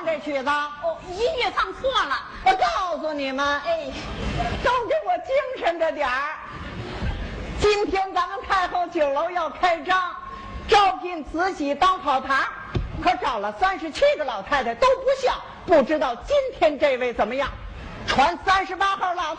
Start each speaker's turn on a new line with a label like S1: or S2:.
S1: 唱这曲子？
S2: 哦，音乐放错了。
S1: 我告诉你们，
S2: 哎，
S1: 都给我精神着点儿。今天咱们太后酒楼要开张，招聘慈禧当跑堂，可找了37个老太太都不像，不知道今天这位怎么样？传38号老太太。